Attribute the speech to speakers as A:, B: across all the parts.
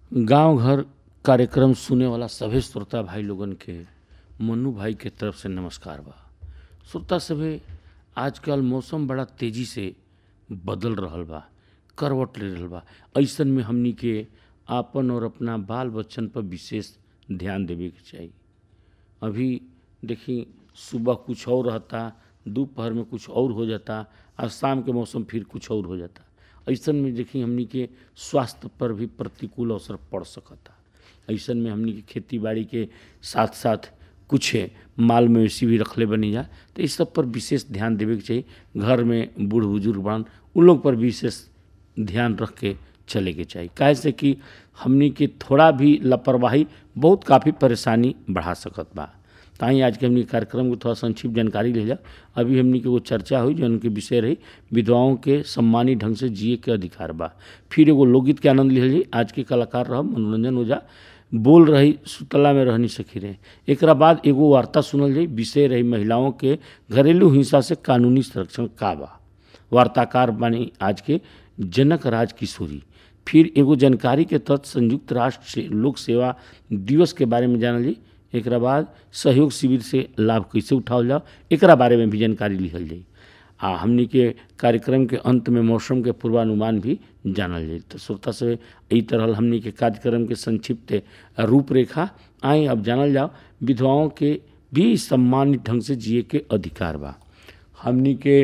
A: गांव घर कार्यक्रम सुने वाला सभे श्रोता भाई लोगन के मन्नू भाई के तरफ से नमस्कार बा। श्रोता सभे, आजकल मौसम बड़ा तेजी से बदल रहल बा, करवट ले रहल बा। ऐसन में हमनी के आपन और अपना बाल बच्चन पर विशेष ध्यान देवे के चाही। अभी देखी, सुबह कुछ और रहता, दोपहर में कुछ और हो जाता और शाम के मौसम फिर कुछ और हो जाता। ऐसन में देखी हमनी के स्वास्थ्य पर भी प्रतिकूल असर पड़ सकता। ऐसन में हमनी के खेती बाड़ी के साथ साथ कुछ माल मवेशी भी रखले बनी जा, तो इस सब पर विशेष ध्यान देवे के चाहिए। घर में बूढ़ बुजुर्ग बन, उन लोग पर विशेष ध्यान रख के चले के चाहिए। काहे से कि हमनी के थोड़ा भी लापरवाही बहुत काफ़ी परेशानी बढ़ा सकत बा। ताही आज के हमनी कार्यक्रम को थोड़ा संक्षिप्त जानकारी ले जा। अभी हमनी के वो चर्चा हुई जो उनके विषय रही विधवाओं के सम्मानी ढंग से जिए के अधिकार बा। फिर एगो लोकगीत के आनंद लिहल जाई। आज के कलाकार रह मनोरंजन ओझा बोल रही सुतला में रहनी सखी रहे। एकरा बाद एगो वार्ता सुनल जाई। विषय रही महिलाओं के घरेलू हिंसा से कानूनी संरक्षण का बा। वार्ताकार बानी आज के जनक राज किशोरी। फिर एगो जानकारी के तहत संयुक्त राष्ट्र से लोक सेवा दिवस के बारे में जानल जाई। एकरा बाद सहयोग शिविर से लाभ कैसे उठावल जाओ, एकरा बारे में भी जानकारी लिहल जाई। हमनी के कार्यक्रम के अंत में मौसम के पूर्वानुमान भी जानल जाई। तो श्रोता से ई तरह हमनी के कार्यक्रम के संक्षिप्त रूपरेखा आए अब जानल जाओ। विधवाओं के भी सम्मानित ढंग से जिए के अधिकार बा। हमनी के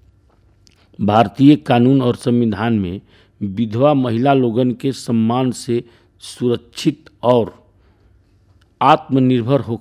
A: भारतीय कानून और संविधान में विधवा महिला लोगन के सम्मान से सुरक्षित और आत्मनिर्भर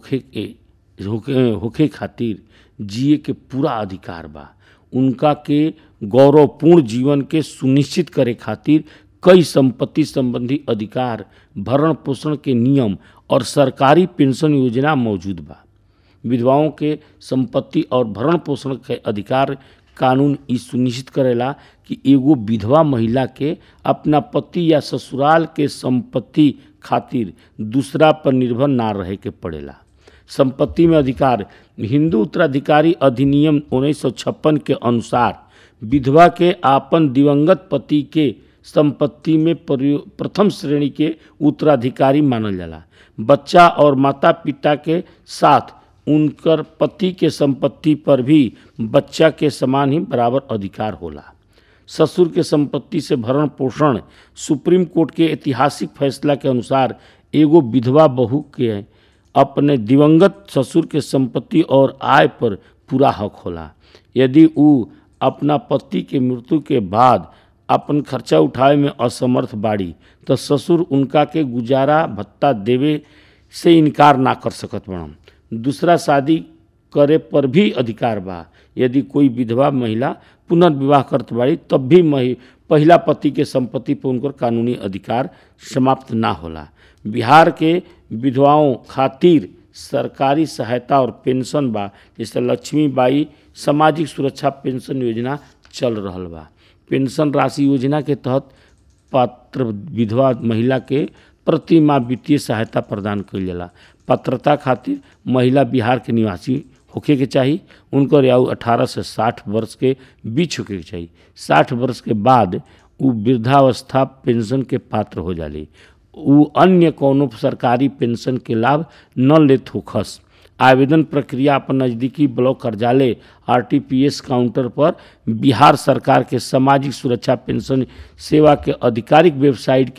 A: होखे खातिर जिए के पूरा अधिकार बा। उनका के गौरवपूर्ण जीवन के सुनिश्चित करे खातिर कई संपत्ति संबंधी अधिकार, भरण पोषण के नियम और सरकारी पेंशन योजना मौजूद बा। विधवाओं के संपत्ति और भरण पोषण के अधिकार कानून ई सुनिश्चित करेला कि एगो विधवा महिला के अपना पति या ससुराल के संपत्ति खातिर दूसरा पर निर्भर ना रहे के पड़ेला। संपत्ति में अधिकार हिंदू उत्तराधिकारी अधिनियम 1956 के अनुसार विधवा के आपन दिवंगत पति के संपत्ति में प्रथम श्रेणी के उत्तराधिकारी मानल जाला। बच्चा और माता पिता के साथ उनकर पति के संपत्ति पर भी बच्चा के समान ही बराबर अधिकार होला। ससुर के संपत्ति से भरण पोषण सुप्रीम कोर्ट के ऐतिहासिक फैसला के अनुसार एगो विधवा बहू के अपने दिवंगत ससुर के संपत्ति और आय पर पूरा हक होला। यदि ऊ अपना पति के मृत्यु के बाद अपन खर्चा उठावे में असमर्थ बाड़ी तो ससुर उनका के गुजारा भत्ता देवे से इनकार ना कर सकत बड़न। दूसरा शादी करे पर भी अधिकार बा। यदि कोई विधवा महिला पुनर्विवाह करत बाड़ी तब भी पहला पति के संपत्ति पर उनकर कानूनी अधिकार समाप्त ना होला। बिहार के विधवाओं खातिर सरकारी सहायता और पेंशन बा, जैसे लक्ष्मीबाई सामाजिक सुरक्षा पेंशन योजना चल रहल बा। पेंशन राशि योजना के तहत पात्र विधवा महिला के प्रति माह वित्तीय सहायता प्रदान कइल जाला। पात्रता खातिर महिला बिहार के निवासी होखे के चाहिए। उनकर आयु 18 से 60 वर्ष के बीच होखे के चाहिए। 60 वर्ष के बाद उ वृद्धावस्था पेंशन के पात्र हो जाली। उ अन्य कौनो सरकारी पेंशन के लाभ न लेत होखस। आवेदन प्रक्रिया अपन नज़दीकी ब्लॉक कार्यालय RTPS काउंटर पर बिहार सरकार के सामाजिक सुरक्षा पेंशन सेवा के आधिकारिक वेबसाइट के